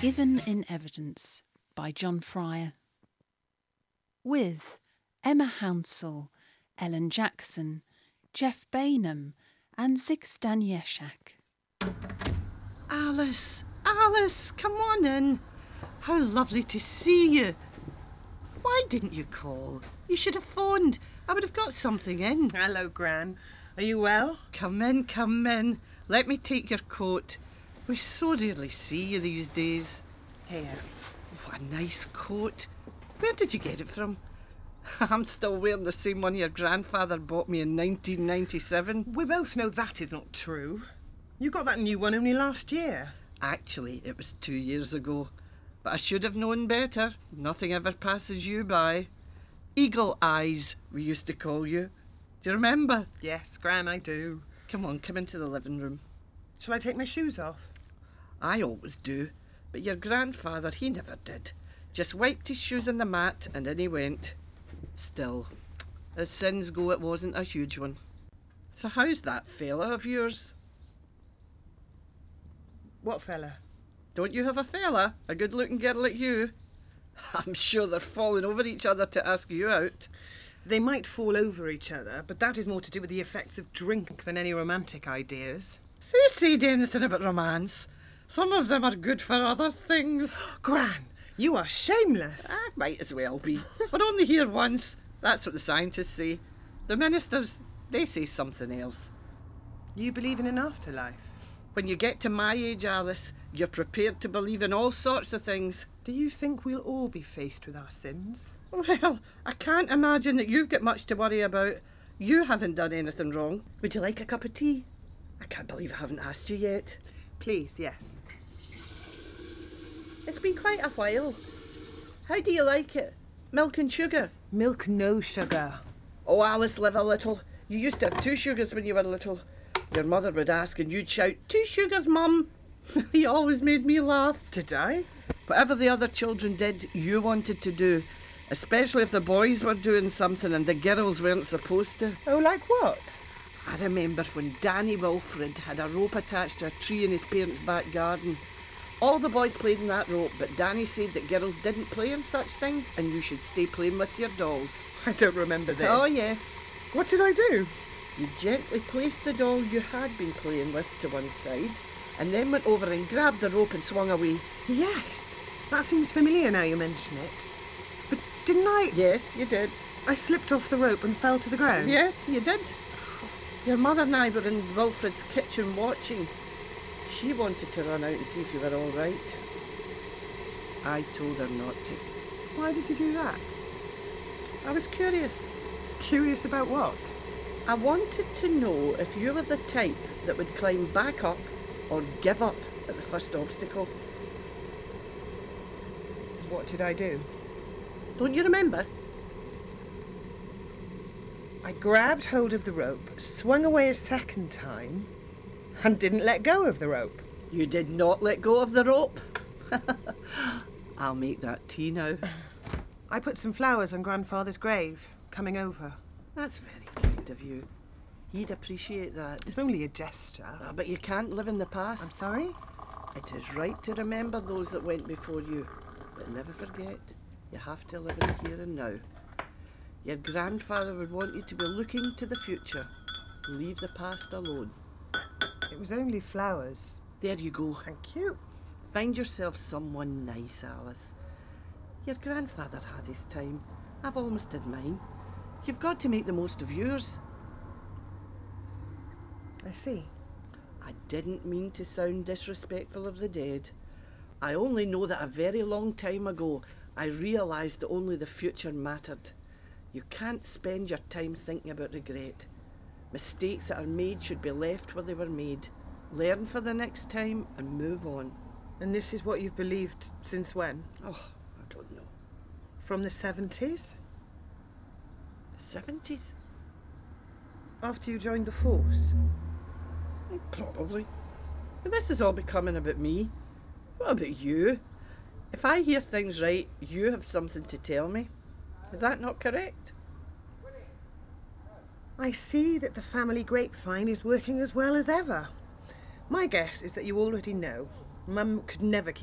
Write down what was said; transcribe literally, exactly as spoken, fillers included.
Given in Evidence by John Fryer. With Emma Hounsell, Ellen Jackson, Jeff Bainham and Zig Stanieszak. Alice, Alice, come on in. How lovely to see you. Why didn't you call? You should have phoned. I would have got something in. Hello, Gran. Are you well? Come in, come in. Let me take your coat. We so rarely see you these days. Here. What a nice coat. Where did you get it from? I'm still wearing the same one your grandfather bought me in nineteen ninety-seven. We both know that is not true. You got that new one only last year. Actually, it was two years ago. But I should have known better. Nothing ever passes you by. Eagle Eyes, we used to call you. Do you remember? Yes, Gran, I do. Come on, come into the living room. Shall I take my shoes off? I always do, but your grandfather, he never did. Just wiped his shoes on the mat and in he went. Still, as sins go, it wasn't a huge one. So how's that fella of yours? What fella? Don't you have a fella? A good-looking girl like you? I'm sure they're falling over each other to ask you out. They might fall over each other, but that is more to do with the effects of drink than any romantic ideas. Who said anything about romance? Some of them are good for other things. Gran, you are shameless. I might as well be. We're only here once. That's what the scientists say. The ministers, they say something else. You believe in an afterlife? When you get to my age, Alice, you're prepared to believe in all sorts of things. Do you think we'll all be faced with our sins? Well, I can't imagine that you've got much to worry about. You haven't done anything wrong. Would you like a cup of tea? I can't believe I haven't asked you yet. Please, yes. It's been quite a while. How do you like it? Milk and sugar? Milk, no sugar. Oh, Alice, live a little. You used to have two sugars when you were little. Your mother would ask and you'd shout, "Two sugars, Mum." He always made me laugh. Did I? Whatever the other children did, you wanted to do. Especially if the boys were doing something and the girls weren't supposed to. Oh, like what? I remember when Danny Wilfred had a rope attached to a tree in his parents' back garden. All the boys played in that rope, but Danny said that girls didn't play in such things and you should stay playing with your dolls. I don't remember this. Oh, yes. What did I do? You gently placed the doll you had been playing with to one side and then went over and grabbed the rope and swung away. Yes, that seems familiar now you mention it. But didn't I... Yes, you did. I slipped off the rope and fell to the ground? Yes, you did. Your mother and I were in Wilfred's kitchen watching. She wanted to run out and see if you were all right. I told her not to. Why did you do that? I was curious. Curious about what? I wanted to know if you were the type that would climb back up or give up at the first obstacle. What did I do? Don't you remember? I grabbed hold of the rope, swung away a second time, and didn't let go of the rope. You did not let go of the rope? I'll make that tea now. I put some flowers on Grandfather's grave, coming over. That's very kind of you. He'd appreciate that. It's only a gesture. Ah, but you can't live in the I'm past. sorry? It is right to remember those that went before you, but never forget, you have to live in the here and now. Your grandfather would want you to be looking to the future. Leave the past alone. It was only flowers. There you go. Thank you. Find yourself someone nice, Alice. Your grandfather had his time. I've almost did mine. You've got to make the most of yours. I see. I didn't mean to sound disrespectful of the dead. I only know that a very long time ago I realised that only the future mattered. You can't spend your time thinking about regret. Mistakes that are made should be left where they were made. Learn for the next time and move on. And this is what you've believed since when? Oh, I don't know. From the seventies? The seventies? After you joined the force? Probably. But this is all becoming about me. What about you? If I hear things right, you have something to tell me. Is that not correct? I see that the family grapevine is working as well as ever. My guess is that you already know. Mum could never keep